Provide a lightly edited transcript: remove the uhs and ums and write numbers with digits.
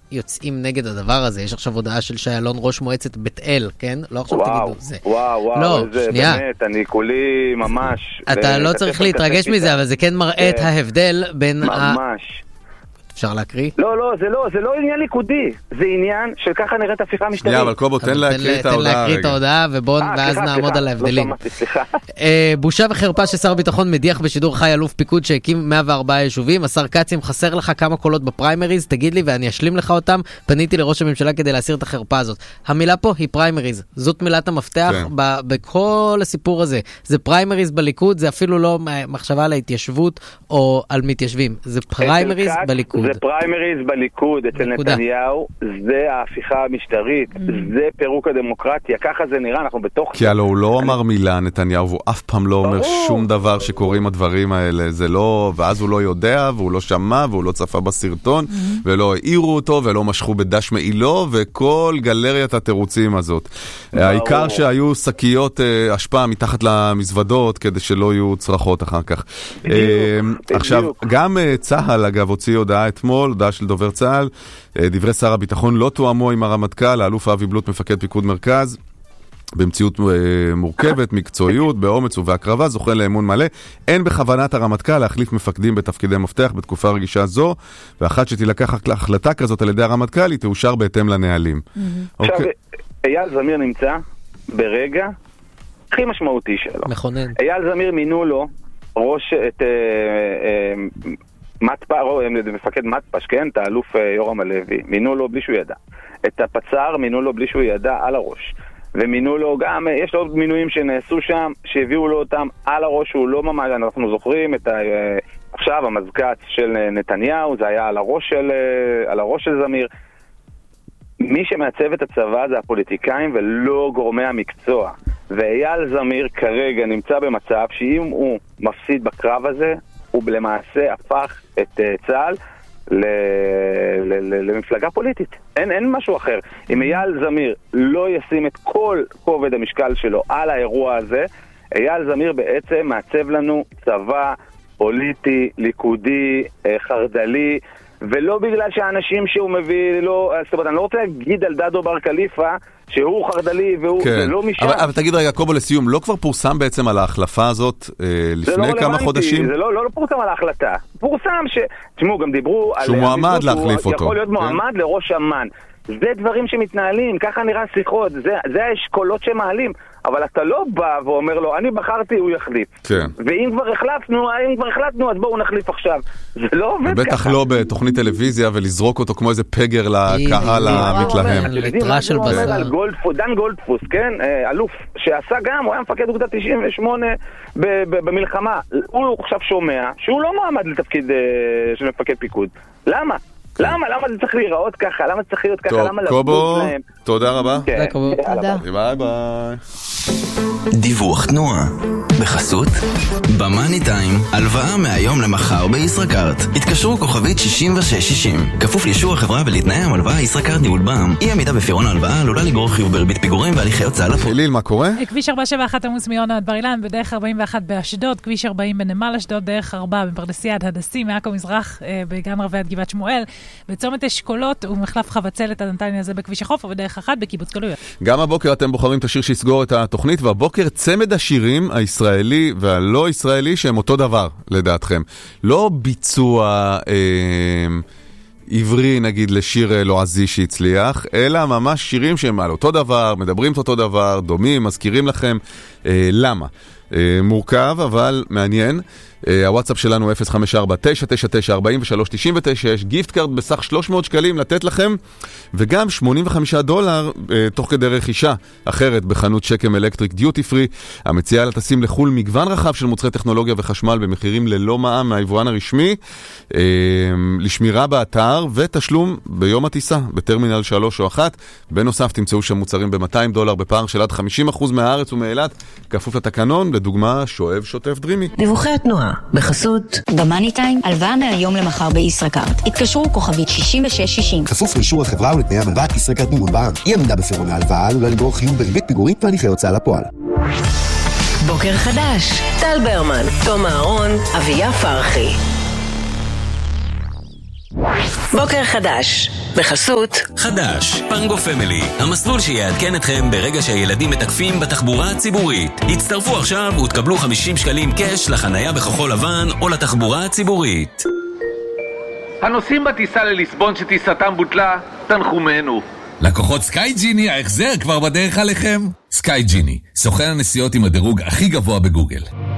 יוצאים נגד הדבר הזה. יש עכשיו הודעה של שיילון ראש מועצת בית אל, כן? לא עכשיו תגידו זה. וואו, זה באמת, אני כולי ממש... אתה לא צריך להתרגש מזה, אבל זה כן מראה את ההבדל בין... ממש. אפשר להקריא? לא, זה לא עניין ליכודי, זה עניין של ככה נראית הפיכה משטרית. אבל קובו, תן להקריא את ההודעה. תן להקריא את ההודעה, ואז נעמוד על ההבדלים. בושה וחרפה ששר ביטחון מדיח בשידור חי אלוף פיקוד שהקים 104 יישובים. השר קצים, חסר לך כמה קולות בפריימריז, תגיד לי ואני אשלים לך אותם. פניתי לראש הממשלה כדי להסיר את החרפה הזאת. המילה פה היא פריימריז. זאת מילת המפתח בכל הסיפור הזה. זה פריימריז בליכוד, זה אפילו לא מחשבה על ההתיישבות או על מתיישבים. זה פריימריז בליכוד. זה פריימריז בליכוד אצל נתניהו, זה ההפיכה המשטרית, זה פירוק הדמוקרטיה, ככה זה נראה, אנחנו בתוך... כי הלוא הוא לא אמר מילה נתניהו, והוא אף פעם לא אומר שום דבר שקוראים הדברים האלה, זה לא, ואז הוא לא יודע, והוא לא שמע, והוא לא צפה בסרטון, ולא העירו אותו, ולא משכו בדש מעילו, וכל גלריית התירוצים הזאת. העיקר שהיו שקיות השפעה מתחת למזוודות, כדי שלא יהיו צרחות אחר כך. עכשיו, גם צהל, אגב, הוציא הודעה אתמול, הודעה של דובר צהל, דברי שר הביטחון לא תואמו עם הרמטכ"ל, האלוף אבי בלוט מפקד פיקוד מרכז, במציאות מורכבת, מקצועיות, באומץ ובהקרבה, זוכה לאמון מלא. אין בכוונת הרמטכ"ל להחליף מפקדים בתפקידי מפתח בתקופה רגישה זו, ואחת שתילקח החלטה כזאת על ידי הרמטכ"ל, היא תאושר בהתאם לנהלים. עכשיו, אייל זמיר נמצא ברגע הכי משמעותי שלו. מכונן. אייל זמיר מינו לו ראש את... מפקד מתפש, כן? את האלוף יורם הלוי, מינו לו בלי שהוא ידע. את הפצ"ר מינו לו בלי שהוא ידע על הראש. ומינו לו גם, יש לו עוד מינויים שנעשו שם, שהביאו לו אותם על הראש, הוא לא ממש, אנחנו זוכרים את עכשיו המזכ"ץ של נתניהו, זה היה על הראש של זמיר. מי שמעצב את הצבא זה הפוליטיקאים ולא גורמי המקצוע. ואייל זמיר כרגע נמצא במצב שאם הוא מפסיד בקרב הזה, הוא למעשה הפך את צה"ל למפלגה פוליטית. אין משהו אחר. אם אייל זמיר לא ישים את כל כובד המשקל שלו על האירוע הזה, אייל זמיר בעצם מעצב לנו צבא פוליטי, ליכודי, חרדלי, ולא בגלל שהאנשים שהוא מביא, זאת אומרת, אני לא רוצה להגיד על דדו בר קליפה שהוא חרדלי והוא לא משם. אבל תגיד רגע, קובו, לסיום, לא כבר פורסם בעצם על ההחלפה הזאת לפני כמה חודשים? זה לא פורסם על ההחלטה. פורסם תשמעו, גם דיברו על... שהוא מועמד להחליף אותו. יכול להיות מועמד לראש אמ"ן. זה דברים שמתנהלים, ככה נראה שיחות, זה האשכולות שמעלים, אבל אתה לא בא ואומר לו, אני בחרתי, הוא יחליף. כן. ואם כבר החלטנו, אז בואו נחליף עכשיו. זה לא עובד ככה. בטח לא בתוכנית טלוויזיה ולזרוק אותו כמו איזה פגר לקהל המתלהם. ליטרה של בשר. דן גולדפוס, כן? אלוף, שעשה גם, הוא היה מפקד אוגדה 98 במלחמה. הוא עכשיו שומע שהוא לא מועמד לתפקיד של מפקד פיקוד. למה? למה זה צריך להיראות ככה? למה זה צריך להיות ככה? למה קובו, תודה רבה. תודה. ביי ביי. דיווח תנועה בחסות במאני טיים, הלוואה מהיום למחר בישראכרט. התקשרו כוכבית 6660, כפוף לאישור החברה ולתנאי המלוואה. ישראכרט ניהול בע"מ, אי עמידה בפירעון ההלוואה עלולה לגרור חיוב בריבית פיגורים והליכי הוצאה לפועל. חיליל, מה קורה? כביש 471 עמוס מיונה עד בר אילן, בדרך 41 באשדוד, כביש 40 בנמל אשדוד, דרך 4 בפרדסיה עד הדסי, מעכו מזרח בגן רבי עד גבעת שמואל, בצומת אשכולות ומחלף חבצלת עד נתניה זה בכביש החוף, ובדרך 1 בקיבוץ גלויות. גם הבוקר אתם בוחרים את השיר שיסגור את התוכנית, והבוקר צמד השירים הישראלי והלא ישראלי שהם אותו דבר, לדעתכם. לא ביצוע עברי, נגיד, לשיר לועזי שהצליח, אלא ממש שירים שהם על אותו דבר, מדברים את אותו דבר, דומים, מזכירים לכם. למה? מורכב, אבל מעניין. הוואטסאפ שלנו 054-999-4399, יש גיפט קארד בסך 300 שקלים לתת לכם, וגם $85 תוך כדי רכישה אחרת בחנות שקם אלקטריק דיוטי פרי, המציעה לטסים לחול מגוון רחב של מוצרי טכנולוגיה וחשמל במחירים ללא מע"מ מהיבואן הרשמי, לשמירה באתר ותשלום ביום הטיסה בטרמינל 3 או 1. בנוסף תמצאו שם מוצרים ב$200 בפער של עד 50% מהארץ ומאילת, כפוף לתקנון, לדוגמה שואב שוטף דרימי. דיווחי התנועה בחסות במאני טיים, הלוואה מהיום למחר בישראכרט. התקשרו כוכבית 6660, כפוף לאישור החברה ולתנאי המלווה. ישראכרט ניהול בע"מ, אי עמידה בפירעון ההלוואה עלולה לגרור חיוב בריבית פיגורים והליכי הוצאה לפועל. בוקר חדש, טל ברמן, תום אהרון, אביה פרחי. בוקר חדש, בחסות חדש, פנגו פמילי, המסלול שיעדכן אתכם ברגע שהילדים מתקפים בתחבורה הציבורית. הצטרפו עכשיו ותקבלו 50 שקלים קש לחנייה בכחול לבן או לתחבורה הציבורית. הנוסעים בטיסה לליסבון שטיסתם בוטלה, תנחומנו. לקוחות סקאי ג'יני, ההחזר כבר בדרך עליכם. סקאי ג'יני, סוכן הנסיעות עם הדירוג הכי גבוה בגוגל.